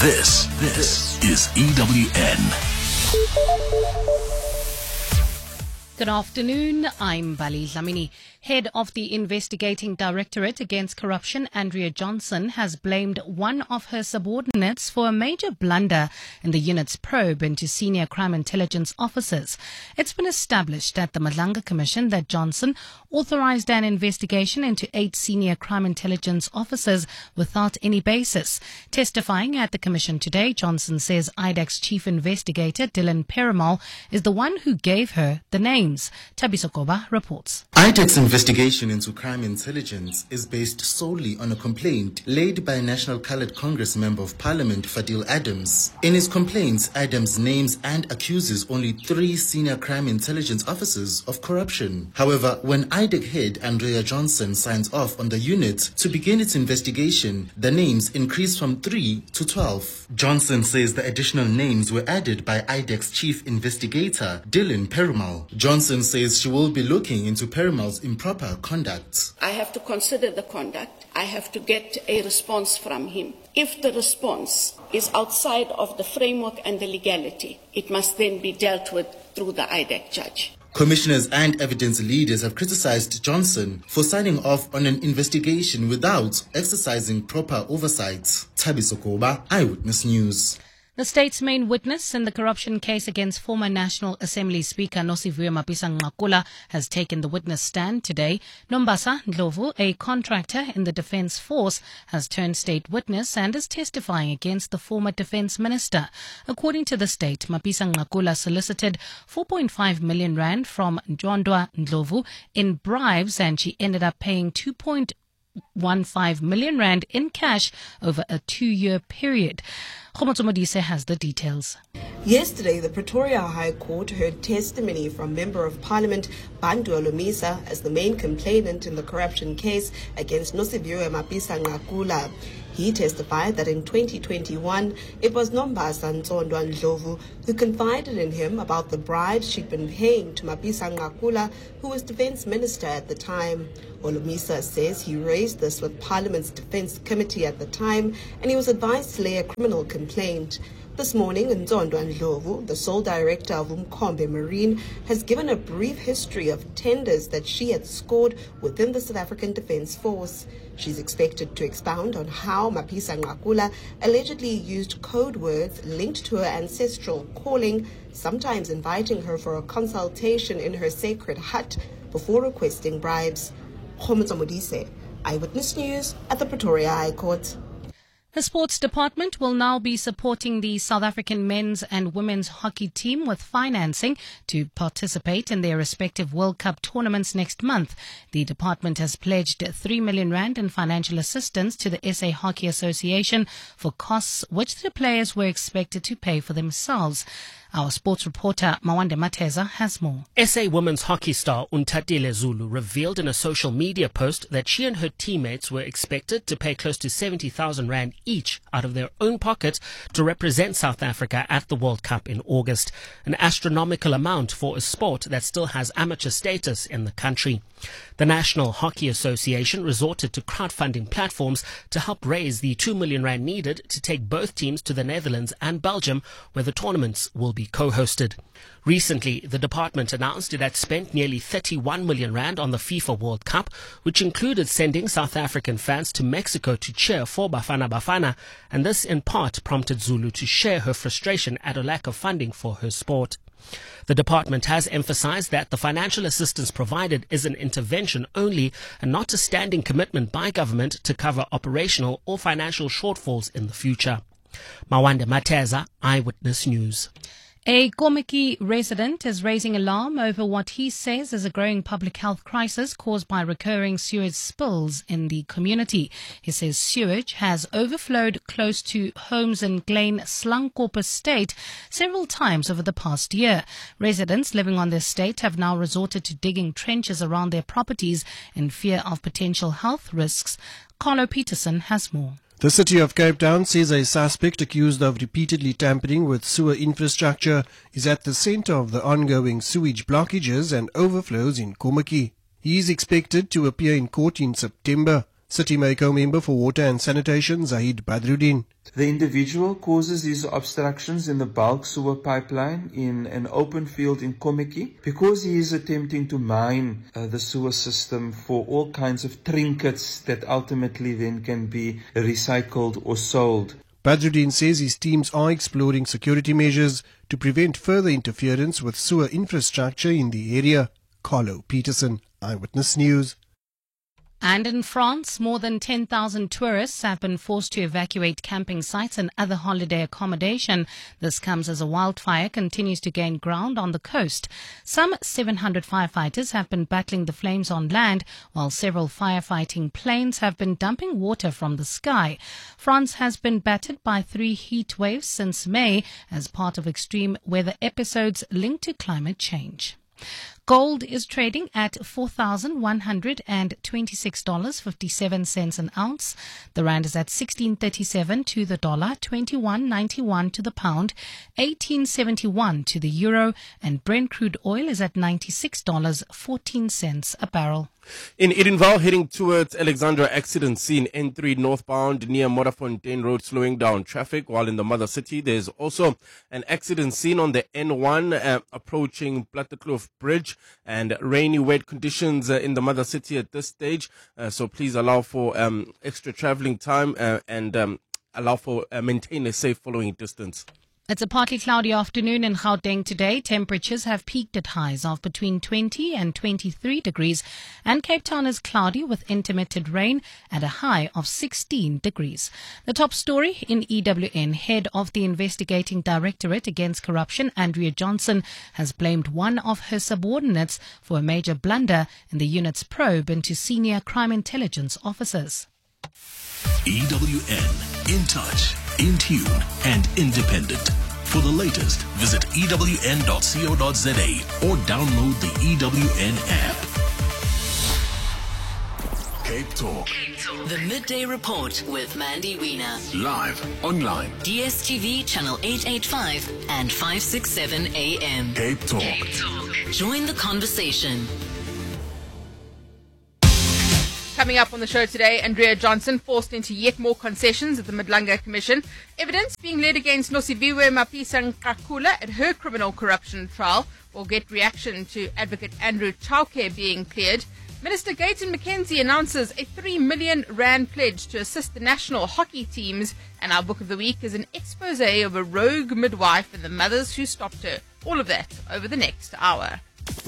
This is EWN. Good afternoon, I'm Bali Dlamini. Head of the Investigating Directorate Against Corruption, Andrea Johnson, has blamed one of her subordinates for a major blunder in the unit's probe into senior crime intelligence officers. It's been established at the Madlanga Commission that Johnson authorized an investigation into 8 senior crime intelligence officers without any basis. Testifying at the commission today, Johnson says IDAC's chief investigator, Dylan Perumal, is the one who gave her the names. Thabiso Koba reports. IDAC's investigation into crime intelligence is based solely on a complaint laid by a National Coloured Congress Member of Parliament, Fadil Adams. In his complaints, Adams names and accuses only 3 senior crime intelligence officers of corruption. However, when IDAC head Andrea Johnson signs off on the unit to begin its investigation, the names increase from 3 to 12. Johnson says the additional names were added by IDAC's chief investigator, Dylan Perumal. Johnson says she will be looking into Perumal's improper conduct. I have to consider the conduct. I have to get a response from him. If the response is outside of the framework and the legality, it must then be dealt with through the IDAC judge. Commissioners and evidence leaders have criticized Johnson for signing off on an investigation without exercising proper oversight. Thabiso Koba, Eyewitness News. The state's main witness in the corruption case against former National Assembly Speaker Nosiviwe Mapisa-Nqakula has taken the witness stand today. Nombasa Ndlovu, a contractor in the Defence Force, has turned state witness and is testifying against the former Defence Minister. According to the state, Mapisa-Nqakula solicited 4.5 million rand from Njondwa Ndlovu in bribes, and she ended up paying 2.15 million rand in cash over a 2-year period. Khomotso Modise has the details. Yesterday, the Pretoria High Court heard testimony from Member of Parliament Bantu Olomisa as the main complainant in the corruption case against Nosiviwe Mapisa-Nqakula. He testified that in 2021, it was Nombasa Ntsondwa Ndlovu who confided in him about the bribes she'd been paying to Mapisa-Nqakula, who was Defence Minister at the time. Olomisa says he raised this with Parliament's Defence Committee at the time, and he was advised to lay a criminal complaint. This morning, Ntsondwa Ndlovu, the sole director of Umkhombe Marine, has given a brief history of tenders that she had scored within the South African Defence Force. She's expected to expound on how Mapisa-Nqakula allegedly used code words linked to her ancestral calling, sometimes inviting her for a consultation in her sacred hut before requesting bribes. Khomotso Modise, Eyewitness News at the Pretoria High Court. The sports department will now be supporting the South African men's and women's hockey team with financing to participate in their respective World Cup tournaments next month. The department has pledged 3 million rand in financial assistance to the SA Hockey Association for costs which the players were expected to pay for themselves. Our sports reporter Mawande Mateza has more. SA women's hockey star Unthatile Zulu revealed in a social media post that she and her teammates were expected to pay close to 70,000 rand each out of their own pockets to represent South Africa at the World Cup in August, an astronomical amount for a sport that still has amateur status in the country. The National Hockey Association resorted to crowdfunding platforms to help raise the 2 million rand needed to take both teams to the Netherlands and Belgium, where the tournaments will be co-hosted. Recently, the department announced it had spent nearly 31 million rand on the FIFA World Cup, which included sending South African fans to Mexico to cheer for Bafana Bafana, and this in part prompted Zulu to share her frustration at a lack of funding for her sport. The department has emphasized that the financial assistance provided is an intervention only and not a standing commitment by government to cover operational or financial shortfalls in the future. Mawande Mateza, Eyewitness News. A Kommetjie resident is raising alarm over what he says is a growing public health crisis caused by recurring sewage spills in the community. He says sewage has overflowed close to homes in Glen Slankop Estate several times over the past year. Residents living on the estate have now resorted to digging trenches around their properties in fear of potential health risks. Carlo Peterson has more. The city of Cape Town says a suspect accused of repeatedly tampering with sewer infrastructure is at the center of the ongoing sewage blockages and overflows in Kommetjie. He is expected to appear in court in September. City Maco member for Water and Sanitation, Zahid Badruddin. The individual causes these obstructions in the bulk sewer pipeline in an open field in Kommetjie because he is attempting to mine the sewer system for all kinds of trinkets that ultimately then can be recycled or sold. Badruddin says his teams are exploring security measures to prevent further interference with sewer infrastructure in the area. Carlo Peterson, Eyewitness News. And in France, more than 10,000 tourists have been forced to evacuate camping sites and other holiday accommodation. This comes as a wildfire continues to gain ground on the coast. Some 700 firefighters have been battling the flames on land, while several firefighting planes have been dumping water from the sky. France has been battered by 3 heat waves since May as part of extreme weather episodes linked to climate change. Gold is trading at $4,126.57 an ounce. The rand is at 16.37 to the dollar, 21.91 to the pound, 18.71 to the euro, and Brent crude oil is at $96.14 a barrel. In Edenvale, heading towards Alexandra, accident scene N3 northbound near Modderfontein Road, slowing down traffic. While in the mother city, there's also an accident scene on the N1 approaching Plattekloof Bridge, and rainy, wet conditions in the mother city at this stage. So please allow for extra traveling time and allow for maintain a safe following distance. It's a partly cloudy afternoon in Gauteng today. Temperatures have peaked at highs of between 20 and 23 degrees. And Cape Town is cloudy with intermittent rain at a high of 16 degrees. The top story in EWN, head of the Investigating Directorate Against Corruption, Andrea Johnson, has blamed one of her subordinates for a major blunder in the unit's probe into senior crime intelligence officers. EWN, in touch, in tune, and independent. For the latest, visit ewn.co.za or download the EWN app. Cape Talk. The Midday Report with Mandy Wiener. Live, online. DSTV channel 885 and 567 AM. Cape Talk. Join the conversation. Coming up on the show today, Andrea Johnson forced into yet more concessions at the Madlanga Commission. Evidence being led against Nosiviwe Mapisa-Nqakula at her criminal corruption trial will get reaction to Advocate Andrew Chauke being cleared. Minister Gayton McKenzie announces a R3 million pledge to assist the national hockey teams. And our book of the week is an expose of a rogue midwife and the mothers who stopped her. All of that over the next hour.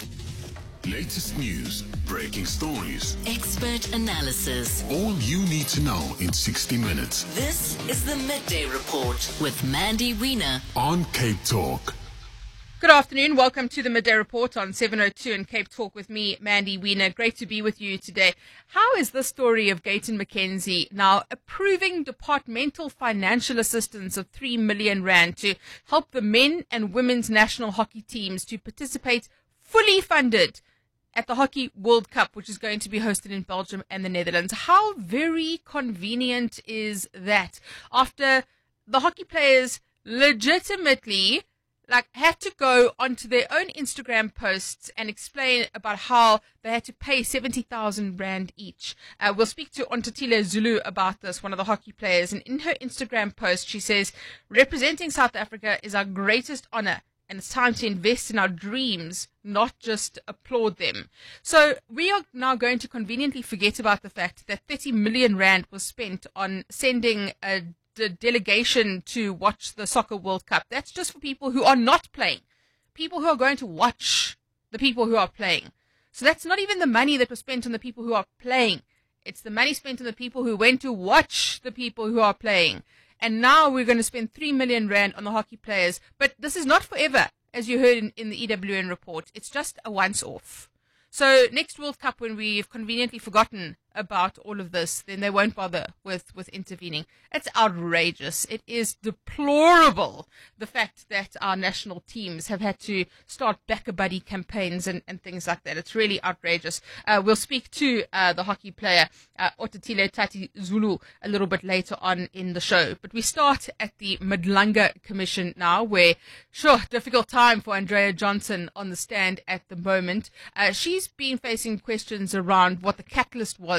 Latest news, breaking stories, Expert analysis. all you need to know in 60 minutes This is the Midday Report with Mandy Wiener. on Cape Talk. Good afternoon. Welcome to the Midday Report on 702 and Cape Talk with me, Mandy Wiener. Great to be with you today. How is the story of Gayton McKenzie now approving departmental financial assistance of R3 million to help the men and women's national hockey teams to participate fully funded at the Hockey World Cup, which is going to be hosted in Belgium and the Netherlands? How very convenient is that? After the hockey players legitimately had to go onto their own Instagram posts and explain about how they had to pay 70,000 rand each. We'll speak to Ontatile Zulu about this, one of the hockey players. And in her Instagram post, she says, representing South Africa is our greatest honor. And it's time to invest in our dreams, not just applaud them. So we are now going to conveniently forget about the fact that 30 million rand was spent on sending a delegation to watch the Soccer World Cup. That's just for people who are not playing, people who are going to watch the people who are playing. So that's not even the money that was spent on the people who are playing. It's the money spent on the people who went to watch the people who are playing. And now we're going to spend 3 million rand on the hockey players. But this is not forever, as you heard in the EWN report. It's just a once-off. So next World Cup, when we've conveniently forgotten about all of this, then they won't bother with intervening. It's outrageous. It is deplorable, the fact that our national teams have had to start back-a-buddy campaigns and things like that. It's really outrageous. We'll speak to the hockey player, Otatile Tati Zulu, a little bit later on in the show. But we start at the Madlanga Commission now, where, difficult time for Andrea Johnson on the stand at the moment. She's been facing questions around what the catalyst was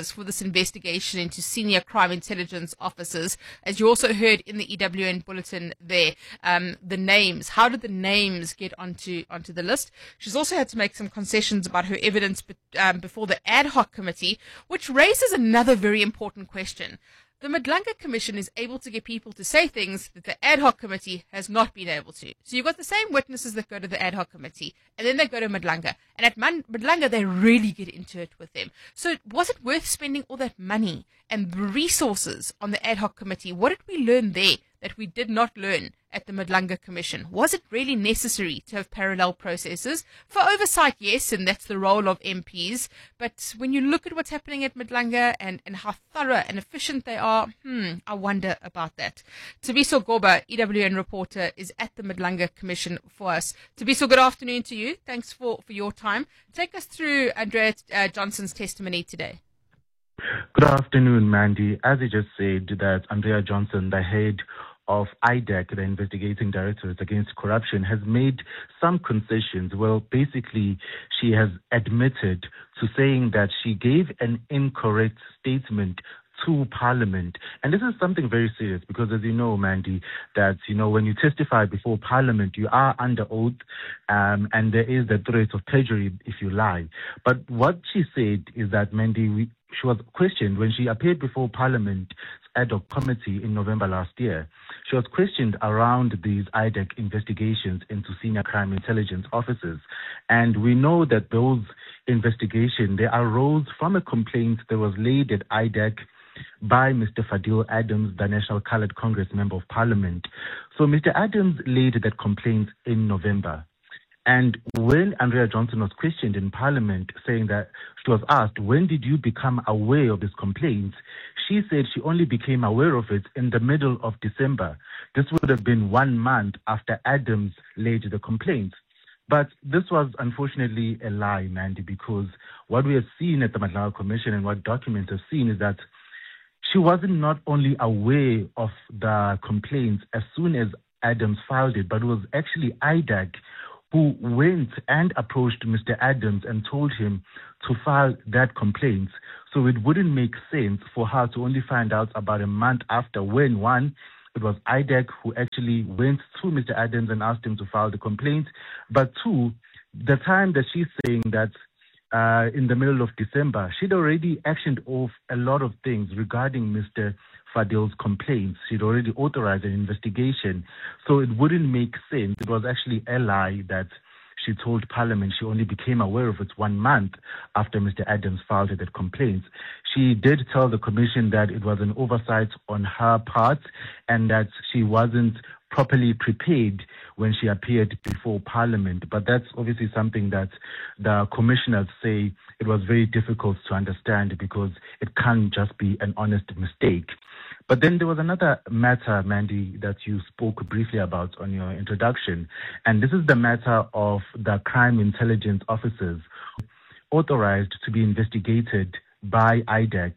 basis for this investigation into senior crime intelligence officers? As you also heard in the EWN bulletin there, the names. How did the names get onto the list? She's also had to make some concessions about her evidence before the ad hoc committee, which raises another very important question. The Madlanga Commission is able to get people to say things that the ad hoc committee has not been able to. So you've got the same witnesses that go to the ad hoc committee, and then they go to Madlanga. And at Madlanga, they really get into it with them. So was it worth spending all that money and resources on the ad hoc committee? What did we learn there that we did not learn at the Madlanga Commission? Was it really necessary to have parallel processes? For oversight, yes, and that's the role of MPs. But when you look at what's happening at Madlanga and how thorough and efficient they are, I wonder about that. Tabiso Goba, EWN reporter, is at the Madlanga Commission for us. Tabiso, good afternoon to you. Thanks for your time. Take us through Andrea Johnson's testimony today. Good afternoon, Mandy. As you just said, that Andrea Johnson, the head of IDEC, the Investigating Directorate Against Corruption, has made some concessions. Well, basically, she has admitted to saying that she gave an incorrect statement to Parliament. And this is something very serious because, as you know, Mandy, that, when you testify before Parliament, you are under oath, and there is the threat of perjury if you lie. But what she said is that, Mandy, she was questioned when she appeared before Parliament's ad hoc committee in November last year. She was questioned around these IDEC investigations into senior crime intelligence officers. And we know that those investigations, they arose from a complaint that was laid at IDEC by Mr. Fadil Adams, the National Coloured Congress Member of Parliament. So Mr. Adams laid that complaint in November. And when Andrea Johnson was questioned in Parliament, saying that she was asked, when did you become aware of this complaint? She said she only became aware of it in the middle of December. This would have been 1 month after Adams laid the complaint. But this was unfortunately a lie, Mandy, because what we have seen at the Madlanga Commission and what documents have seen is that she wasn't not only aware of the complaint as soon as Adams filed it, but it was actually IDEC who went and approached Mr. Adams and told him to file that complaint. So it wouldn't make sense for her to only find out about a month after, when, one, it was IDEC who actually went to Mr. Adams and asked him to file the complaint, but two, the time that she's saying that in the middle of December, she'd already actioned off a lot of things regarding Mr. Fadil's complaints. She'd already authorized an investigation. So it wouldn't make sense. It was actually a lie that she told Parliament she only became aware of it 1 month after Mr. Adams filed that complaint. She did tell the Commission that it was an oversight on her part and that she wasn't properly prepared when she appeared before Parliament. But that's obviously something that the commissioners say it was very difficult to understand because it can't just be an honest mistake. But then there was another matter, Mandy, that you spoke briefly about on your introduction, and this is the matter of the crime intelligence officers authorized to be investigated by IDEC.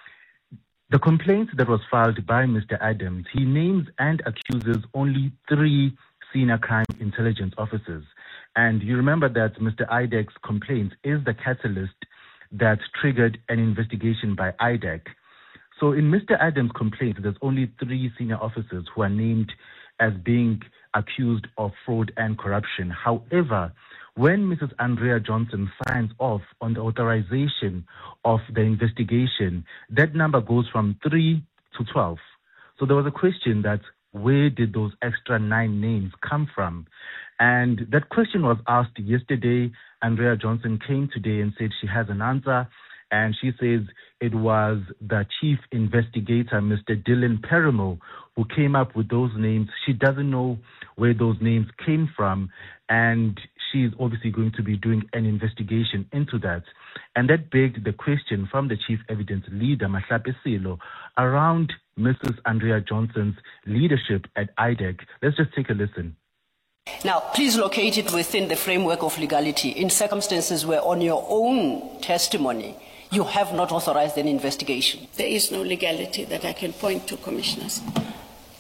The complaint that was filed by Mr. Adams, he names and accuses only 3 senior crime intelligence officers. And you remember that Mr. IDEC's complaint is the catalyst that triggered an investigation by IDEC. So in Mr. Adams' complaint, there's only 3 senior officers who are named as being accused of fraud and corruption. However, when Mrs. Andrea Johnson signs off on the authorization of the investigation, that number goes from 3 to 12. So there was a question that where did those extra 9 names come from? And that question was asked yesterday. Andrea Johnson came today and said she has an answer. And she says it was the chief investigator, Mr. Dylan Perimo, who came up with those names. She doesn't know where those names came from, and she's obviously going to be doing an investigation into that. And that begged the question from the chief evidence leader, Mahlape Silo, around Mrs. Andrea Johnson's leadership at IDEC. Let's just take a listen. Now, please locate it within the framework of legality in circumstances where on your own testimony you have not authorized an investigation. There is no legality that I can point to, Commissioners.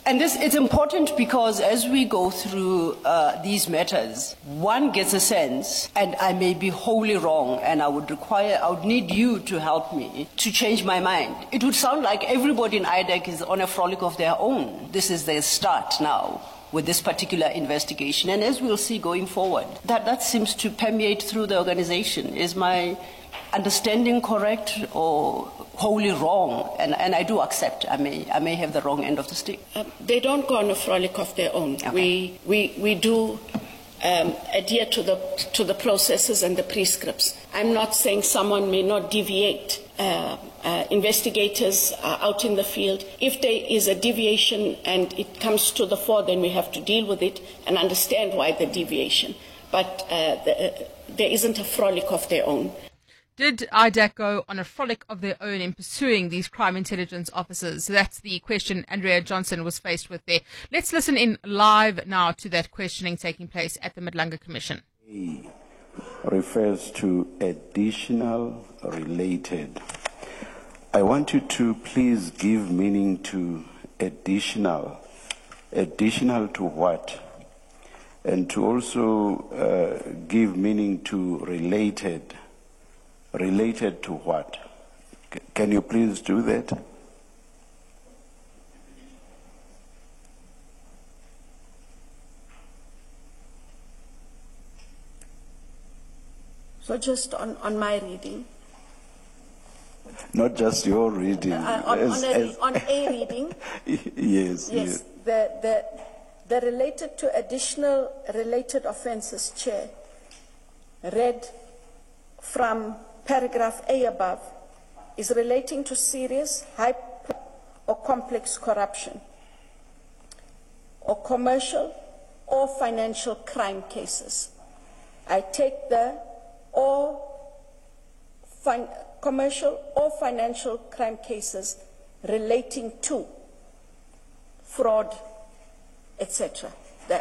And it's important because as we go through these matters, one gets a sense, and I may be wholly wrong, and I would need you to help me to change my mind. It would sound like everybody in IDEC is on a frolic of their own. This is their start now with this particular investigation. And as we'll see going forward, that seems to permeate through the organization. Is my understanding correct or wholly wrong? And I do accept I may have the wrong end of the stick. They don't go on a frolic of their own. Okay. We do adhere to the processes and the prescripts. I'm not saying someone may not deviate. Investigators are out in the field. If there is a deviation and it comes to the fore, then we have to deal with it and understand why the deviation. But there isn't a frolic of their own. Did IDEC go on a frolic of their own in pursuing these crime intelligence officers? That's the question Andrea Johnson was faced with there. Let's listen in live now to that questioning taking place at the Madlanga Commission. A refers to additional related. I want you to please give meaning to additional. Additional to what? And to also give meaning to related. Related to what? Can you please do that? So just on my reading. Not just your reading. On a reading. Yes. The related to additional related offences, Chair, read from paragraph A above, is relating to serious, high or complex corruption or commercial or financial crime cases. I take the commercial or financial crime cases relating to fraud, etc.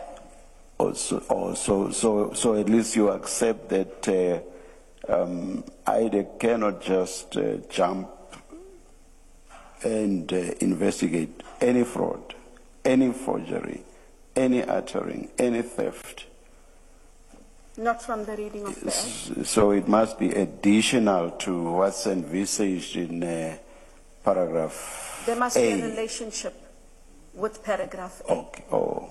So at least you accept that IDEC cannot just jump and investigate any fraud, any forgery, any uttering, any theft. Not from the reading of the Act. So it must be additional to what's envisaged in paragraph There must A. be a relationship with paragraph A. Okay. Oh.